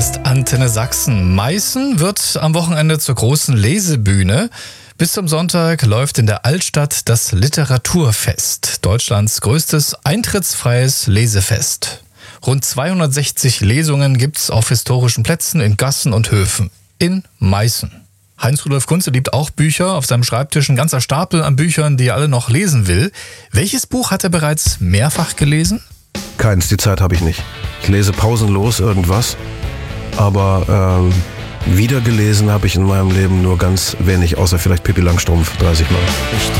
ist Antenne Sachsen. Meißen wird am Wochenende zur großen Lesebühne. Bis zum Sonntag läuft in der Altstadt das Literaturfest, Deutschlands größtes eintrittsfreies Lesefest. Rund 260 Lesungen gibt's auf historischen Plätzen, in Gassen und Höfen. In Meißen. Heinz-Rudolf Kunze liebt auch Bücher. Auf seinem Schreibtisch ein ganzer Stapel an Büchern, die er alle noch lesen will. Welches Buch hat er bereits mehrfach gelesen? Keins, die Zeit habe ich nicht. Ich lese pausenlos irgendwas, aber wiedergelesen habe ich in meinem Leben nur ganz wenig, außer vielleicht Pippi Langstrumpf 30 Mal.